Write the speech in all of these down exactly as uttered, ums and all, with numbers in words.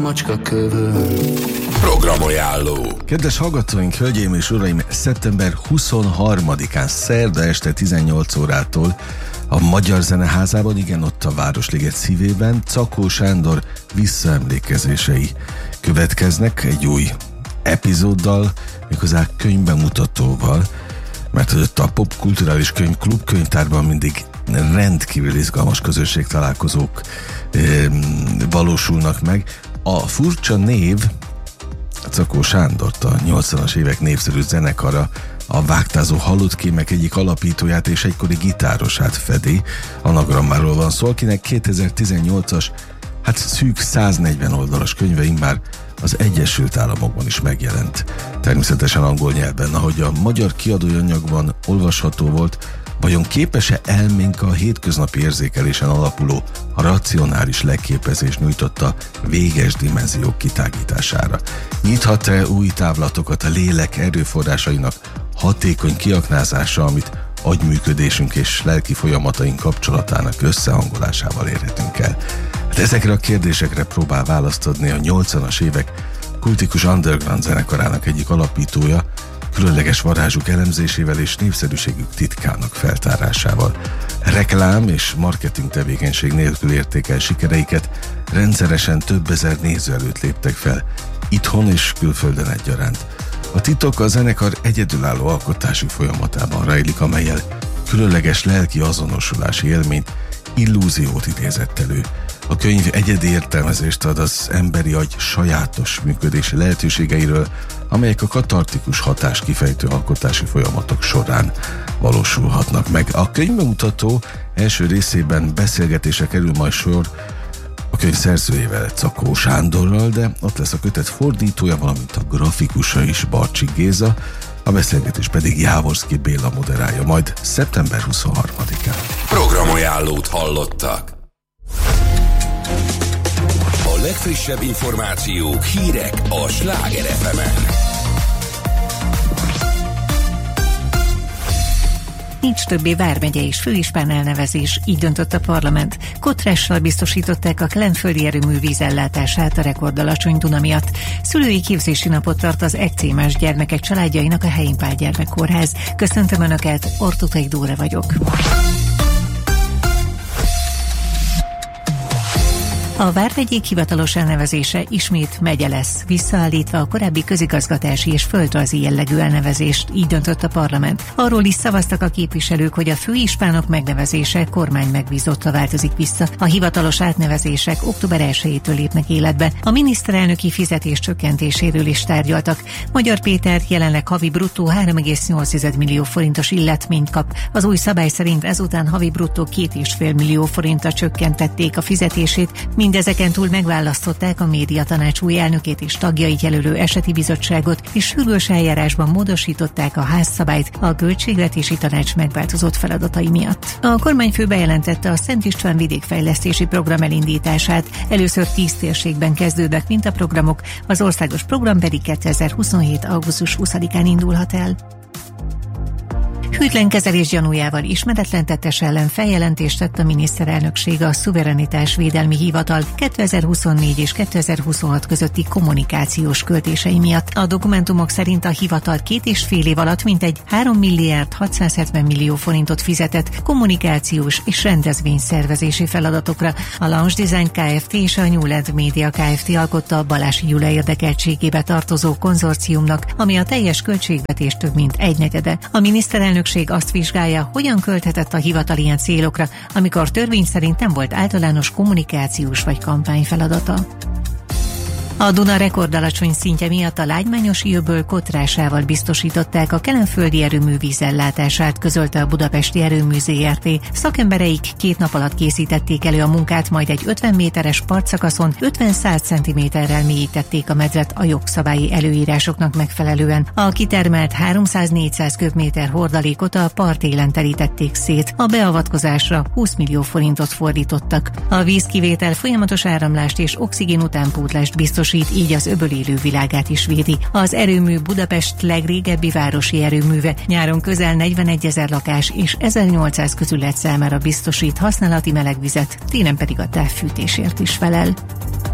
Macska kövön. Programajánló. Kedves hallgatóink, hölgyeim és uraim, szeptember huszonharmadikán szerda este tizennyolc órától a Magyar Zeneházában, igen, ott a Városliget szívében Czakó Sándor visszaemlékezései következnek egy új epizóddal, méghozzá könyvbemutatóval, mert ott a Popkulturális Könyvklub könyvtárban mindig rendkívül izgalmas közösségtalálkozók e, valósulnak meg. A furcsa név Czakó Sándort, a nyolcvanas évek népszerű zenekara, a Vágtázó Halottkémek egyik alapítóját és egykori gitárosát fedi. Anagrammáról van szó, akinek kétezer-tizennyolcas, hát szűk száznegyven oldalas könyve immár az Egyesült Államokban is megjelent. Természetesen angol nyelven, ahogy a magyar kiadói anyagban olvasható volt, vajon képes-e elménk a hétköznapi érzékelésen alapuló, a racionális legképezés nyújtotta véges dimenziók kitágítására? Nyithat-e új távlatokat a lélek erőforrásainak hatékony kiaknázása, amit agyműködésünk és lelki folyamataink kapcsolatának összehangolásával érhetünk el? Hát ezekre a kérdésekre próbál választ adni a nyolcvanas évek kultikus underground zenekarának egyik alapítója, különleges varázsuk elemzésével és népszerűségük titkának feltárásával. Reklám és marketing tevékenység nélkül értékel sikereiket, rendszeresen több ezer néző előtt léptek fel, itthon és külföldön egyaránt. A titok a zenekar egyedülálló alkotási folyamatában rejlik, amellyel különleges lelki azonosulási élményt, illúziót idézett elő. A könyv egyedi értelmezést ad az emberi agy sajátos működési lehetőségeiről, amelyek a katartikus hatás kifejtő alkotási folyamatok során valósulhatnak meg. A könyvbemutató első részében beszélgetése kerül majd sor a könyv szerzőjével, Czakó Sándorral, de ott lesz a kötet fordítója, valamint a grafikusa is, Barcsik Géza, a beszélgetés pedig Jávorszky Béla moderálja majd szeptember huszonharmadikán. Programajánlót hallottak. A legfrissebb információk, hírek a Sláger ef emen. Nincs többé vármegye és főispán elnevezés, így döntött a parlament. Kotrással biztosították a kelenföldi erőmű vízellátását a rekordalacsony Duna miatt. Szülői képzési napot tart az ekcémás gyermekek családjainak a Helyinpál Gyermekkórház. Köszöntöm Önöket, Ortutai Dóra vagyok. A vármegyék hivatalos elnevezése ismét megye lesz, visszaállítva a korábbi közigazgatási és földrajzi jellegű elnevezést, így döntött a parlament. Arról is szavaztak a képviselők, hogy a főispánok megnevezése kormány megbízottra változik vissza. A hivatalos átnevezések október elsejétől lépnek életbe. A miniszterelnöki fizetés csökkentéséről is tárgyaltak. Magyar Péter jelenleg havi bruttó három egész nyolc millió forintos illetményt kap. Az új szabály szerint ezután havi bruttó két egész öt millió forintra csökkentették a fizetését, Mindezeken túl megválasztották a médiatanács új elnökét és tagjait jelölő eseti bizottságot, és sürgős eljárásban módosították a házszabályt a költségvetési tanács megváltozott feladatai miatt. A kormányfő bejelentette a Szent István vidékfejlesztési program elindítását. Először tíz térségben kezdődnek mintaprogramok, az országos program pedig kétezer-huszonhét. augusztus huszadikán indulhat el. Hűtlen kezelés gyanújával ismeretlen tettes ellen feljelentést tett a miniszterelnökség a Szuverenitásvédelmi Hivatal kétezer-huszonnégy és kétezer-huszonhat közötti kommunikációs költései miatt. A dokumentumok szerint a hivatal két és fél év alatt mintegy három milliárd hatszázhetven millió forintot fizetett kommunikációs és rendezvényszervezési feladatokra. A Lounge Design Kft. És a Newland Media Kft. Alkotta a Balási Gyula érdekeltségébe tartozó konzorciumnak, ami a teljes költségvetés több mint egynegyede. A miniszterelnökség azt vizsgálja, hogyan költhetett a hivatal ilyen célokra, amikor törvény szerint nem volt általános kommunikációs vagy kampányfeladata. A Duna rekordalacsony szintje miatt a Lágymányosi öböl kotrásával biztosították a kelenföldi erőmű vízellátását, közölte a Budapesti Erőmű zé er té. Szakembereik két nap alatt készítették elő a munkát, majd egy ötven méteres partszakaszon ötven-száz centiméterrel mélyítették a medret a jogszabályi előírásoknak megfelelően. A kitermelt háromszáz-négyszáz köbméter hordalékot a partélen terítették szét. A beavatkozásra húsz millió forintot fordítottak. A vízkivétel folyamatos áramlást és oxigén utánpótlást biztosít, így az öböl élő világát is védi. Az erőmű Budapest legrégebbi városi erőműve, nyáron közel negyvenegyezer lakás és ezernyolcszáz közület számára biztosít használati melegvizet, télen pedig a távfűtésért is felel.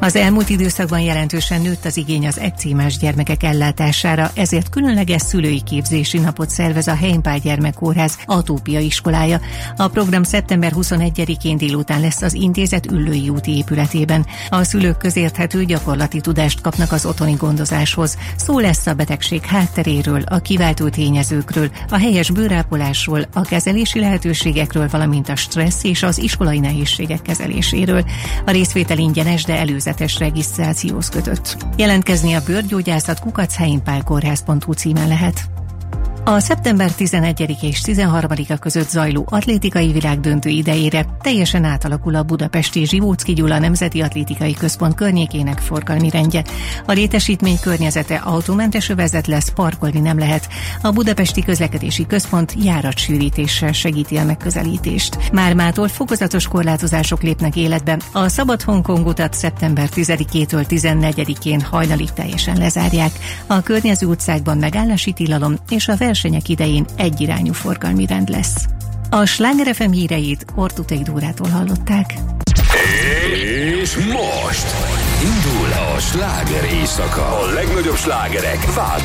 Az elmúlt időszakban jelentősen nőtt az igény az ekcémás gyermekek ellátására, ezért különleges szülői képzési napot szervez a Heimpál Gyermekkórház Atópia iskolája. A program szeptember huszonegyedikén délután lesz az intézet Üllői úti épületében. A szülők közérthető gyakorlati tudást kapnak az otthoni gondozáshoz. Szó lesz a betegség hátteréről, a kiváltó tényezőkről, a helyes bőrápolásról, a kezelési lehetőségekről, valamint a stressz és az iskolai nehézségek kezeléséről. A részvétel ingyenes, de előzetes regisztrációhoz kötött. Jelentkezni a bőrgyógyászat kukac heimpálkórház pont hu címen lehet. A szeptember tizenegyedike és tizenharmadika között zajló atlétikai világdöntő idejére teljesen átalakul a budapesti Zsivóczky Gyula Nemzeti Atlétikai Központ környékének forgalmi rendje. A létesítmény környezete autómentes övezet lesz, parkolni nem lehet. A Budapesti Közlekedési Központ járatsűrítéssel segíti a megközelítést. Mármától fokozatos korlátozások lépnek életbe. A Szabad Hongkong utat szeptember tizedikétől tizennegyedikén hajnalig teljesen lezárják. A környező utcákban megállási tilalom és a versenyek idején egyirányú forgalmi rend lesz. A Sláger ef em híreit Ortutei Dórától hallották. És most indul a sláger éjszaka. A legnagyobb slágerek vált